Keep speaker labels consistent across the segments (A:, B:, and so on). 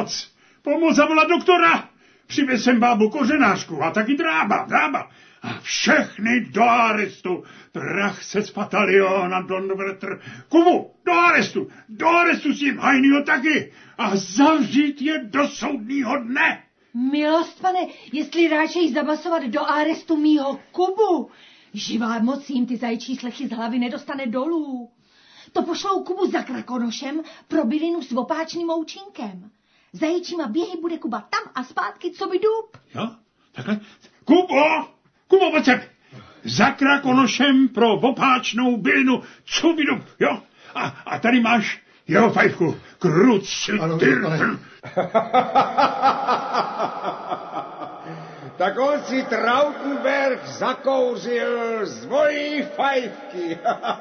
A: pomoc zavolat doktora. Přivez jsem bábu kořenářku a taky drába. A všechny do arestu. Prach se z Pataliona, Donvretr. Kubu, do arestu s tím Hajnýho taky. A zavřít je do soudního dne.
B: Milost, pane, jestli ráčej zabasovat do arestu mýho Kubu, živá moc jim ty zajčí slechy z hlavy nedostane dolů. To pošlou Kubu za Krakonošem pro bylinu s opáčným účinkem. Zaječíma běhy bude Kuba tam a zpátky, co by dub.
A: Jo, takhle. Kubo, pojď sem. Za Krakonošem pro opáčnou bylinu, co by dub, jo. A tady máš jeho fajfku. Kruci,
C: Tak on si Trautenberg zakouřil z mojí fajfky.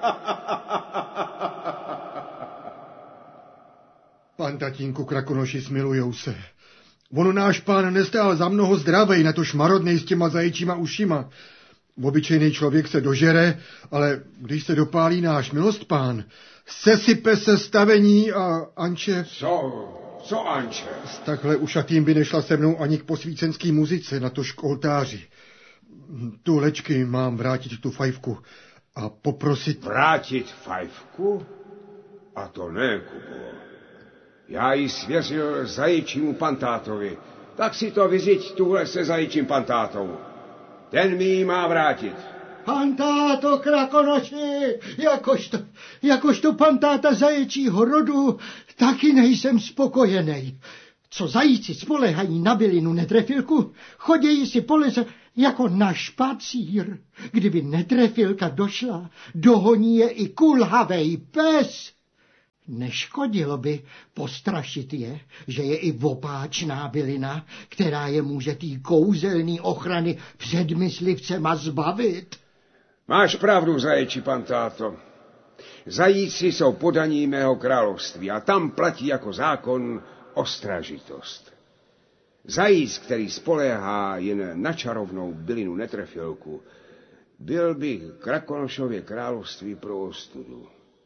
D: Pan tatínku Krakonoši, smilujou se. On náš pán nestál za mnoho zdravej, na to šmarodnej s těma zaječíma ušima. Obyčejný člověk se dožere, ale když se dopálí náš milost pán, sesype se stavení a Anče...
C: Co Anče?
D: S takhle ušatým by nešla se mnou ani k posvícenský muzice na to školtáři. Tu lečky mám vrátit tu fajfku a poprosit...
C: Vrátit fajfku? A to ne, Kubo. Já ji svěřil zaječímu pantátovi. Tak si to vyřiď tuhle se zaječím pantátou. Ten mi ji má vrátit.
E: Pantáto Krakonoši, jakožto pantáta zaječího rodu, taky nejsem spokojenej. Co zajíci spolehají na bylinu netrefilku, chodějí si po lese jako na špacír. Kdyby netrefilka došla, dohoní je i kulhavej pes. Neškodilo by postrašit je, že je i opáčná bylina, která je může tý kouzelný ochrany před myslivcema zbavit.
C: Máš pravdu, zaječi pantáto. Zajíci jsou podaní mého království a tam platí jako zákon ostražitost. Zajíc, který spoléhá jen na čarovnou bylinu netrefilku, byl by Krakonošově království pro ostudu.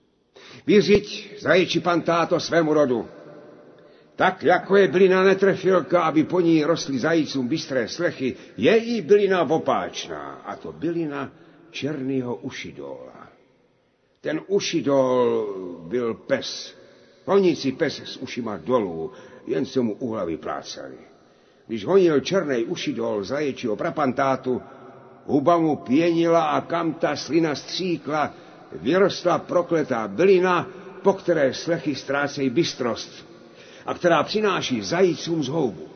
C: Vyřiď, zaječi pantáto, svému rodu. Tak, jako je bylina netrefilka, aby po ní rostly zajícům bystré slechy, je i bylina opáčná, a to bylina černýho ušidola. Ten ušidol byl pes, honící pes s ušima dolů, jen se mu u hlavy plácali. Když honil černej ušidol zaječího prapantátu, huba mu pěnila a kam ta slina stříkla, vyrostla prokletá bylina, po které slechy ztrácejí bystrost a která přináší zajícům zhoubu.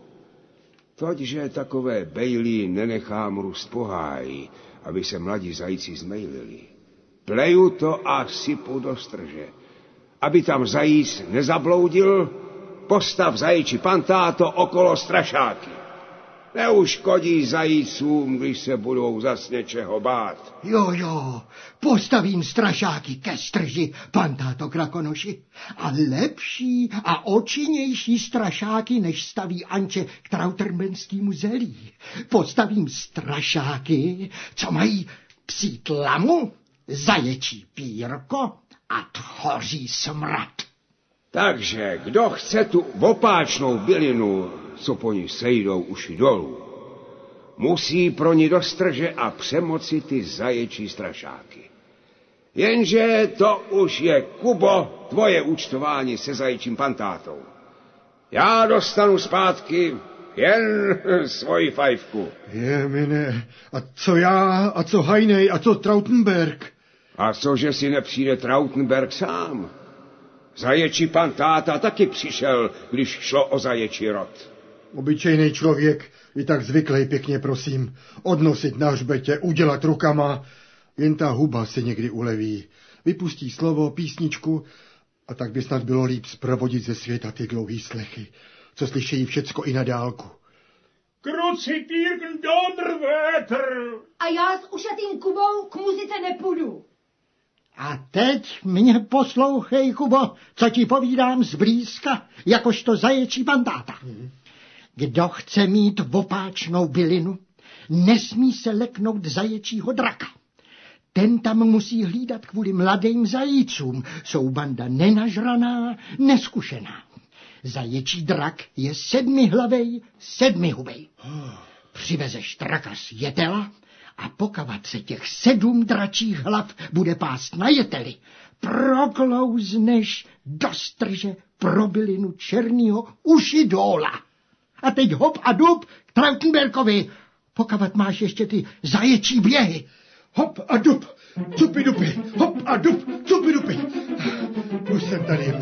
C: Toďže takové bejlí nenechám růst po háji, aby se mladí zajíci zmejlili. Pleju to a sypu do strže. Aby tam zajíc nezabloudil, postav zajíči pantáto okolo strašáky. Neuškodí zajícům, když se budou zas něčeho bát.
E: Jo, postavím strašáky ke strži, pantáto Krakonoši. A lepší a očinnější strašáky, než staví Anče k trauterbenskýmu zelí. Postavím strašáky, co mají psí tlamu, zaječí pírko a tchoří smrad.
C: Takže kdo chce tu opáčnou bylinu, co po ní sejdou uši dolů, musí pro ní do strže a přemoci ty zaječí strašáky. Jenže to už je, Kubo, tvoje účtování se zaječím pantátou. Já dostanu zpátky jen svoji fajfku.
D: Jemine, a co já, a co Hajnej, a co Trautenberg?
C: A cože si nepřijde Trautenberg sám? Zaječí pantáta taky přišel, když šlo o zaječí rod.
D: Obyčejný člověk je tak zvyklý, pěkně prosím, odnosit na hřbetě, udělat rukama. Jen ta huba se někdy uleví. Vypustí slovo, písničku a tak by snad bylo líp zprovodit ze světa ty dlouhý slechy, co slyšejí všecko i na dálku.
A: Kruci týrkn Donvretr.
B: A já s ušatým Kubou k muzice nepůjdu.
E: A teď mě poslouchej, Kubo, co ti povídám zblízka, jakožto zaječí pantáta. Kdo chce mít opáčnou bylinu, nesmí se leknout zaječího draka. Ten tam musí hlídat kvůli mladým zajícům, jsou banda nenažraná, neskušená. Zaječí drak je 7hlavej, 7hubej. Přivezeš draka z jetela a pokavat se těch 7 dračích hlav bude pást na jeteli, proklouzneš do strže pro bylinu černýho ušidóla. A teď hop a dub k Trautenbergovi. Pokavat máš ještě ty zaječí běhy.
D: Hop a dub, cupy dupy, hop a dub, cupy dupy. Už jsem tady.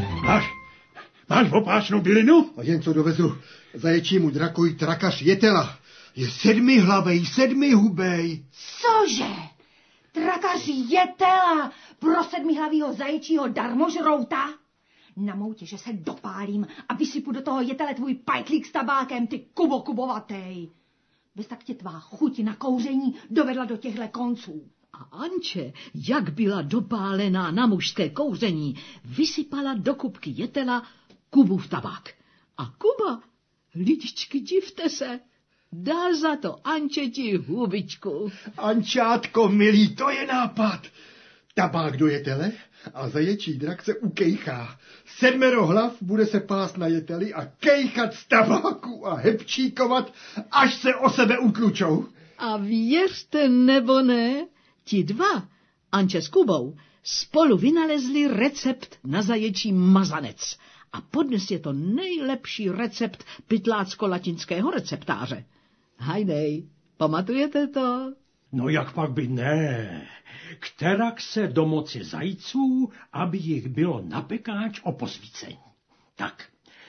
A: Máš opáčnou bylinu?
D: A jen co dovezu zaječímu drakovi trakař jetela. Je 7hlavej, 7hubej.
B: Cože? Trakař jetela pro 7hlavýho zaječího darmožrouta? Na moutě, že se dopálím a vysypu do toho jetele tvůj pajtlík s tabákem, ty kubovatej. Bez tak tě tvá chuť na kouření dovedla do těchto konců.
F: A Anče, jak byla dopálená na mužské kouření, vysypala do kubky jetela Kubův tabák. A Kuba, lidičky, divte se, dal za to Ančeti hubičku.
D: Ančátko, milý, to je nápad. Tabák do jetele a zaječí drak se ukejchá. 7 hlav bude se pást na jeteli a kejchat z tabáku a hepčíkovat, až se o sebe utlučou.
F: A věřte nebo ne, ti dva, Anče s Kubou, spolu vynalezli recept na zaječí mazanec. A podnes je to nejlepší recept pytlácko-latinského receptáře. Hajnej, pamatujete to?
G: No jak pak by ne. Kterak se domoci zajců, aby jich bylo na pekáč o posvícení. Tak,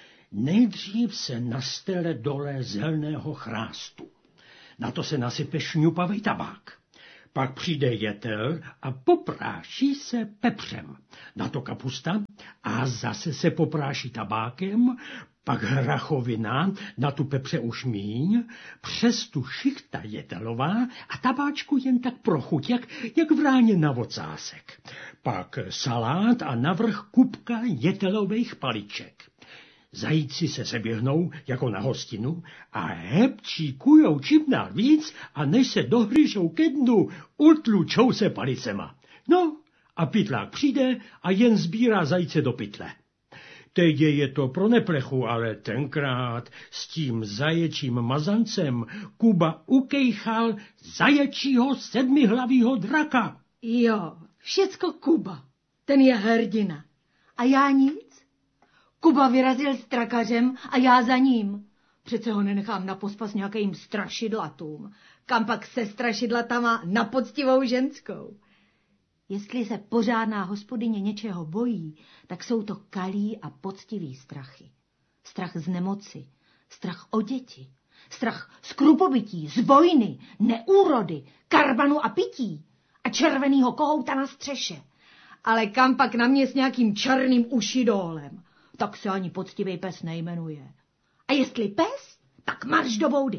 G: nejdřív se nastele dole zelného chrástu. Na to se nasype šňupavý tabák. Pak přijde jetel a popráší se pepřem. Na to kapusta a zase se popráší tabákem, pak hrachovina, na tu pepře už míň, přes tu šichta jetelová a tabáčku jen tak pro chuť, jak v ráně na ocásek. Pak salát a navrch kupka jetelových paliček. Zajíci se seběhnou jako na hostinu a hepčíkujou čím dál víc a než se dohryžou ke dnu, utlučou se palicema. No a pytlák přijde a jen sbírá zajíce do pytle. Teď je to pro neplechu, ale tenkrát s tím zaječím mazancem Kuba ukejchal zaječího 7hlavýho draka.
B: Jo, všecko Kuba, ten je hrdina. A já nic? Kuba vyrazil s trakařem a já za ním. Přece ho nenechám na pospas nějakým strašidlatům. Kam pak se strašidlatama na poctivou ženskou. Jestli se pořádná hospodyně něčeho bojí, tak jsou to kalí a poctivý strachy. Strach z nemoci, strach o děti, strach z krupobytí, z vojny, neúrody, karbanu a pití a červenýho kohouta na střeše. Ale kam pak na mě s nějakým černým ušidólem, tak se ani poctivý pes nejmenuje. A jestli pes, tak marš do boudy.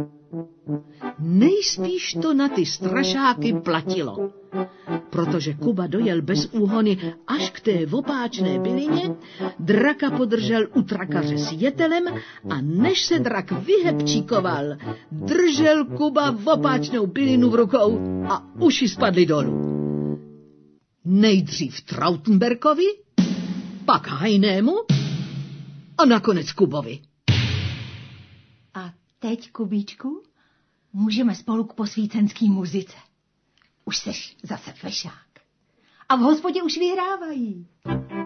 F: Nejspíš to na ty strašáky platilo, protože Kuba dojel bez úhony až k té opáčné bylině, draka podržel u trakaře s jetelem a než se drak vyhepčíkoval, držel Kuba opáčnou bylinu v rukou a uši spadly dolů. Nejdřív Trautenbergovi, pak Hajnému a nakonec Kubovi.
B: A teď, Kubíčku, můžeme spolu k posvícenský muzice. Už seš zase fešák. A v hospodě už vyhrávají.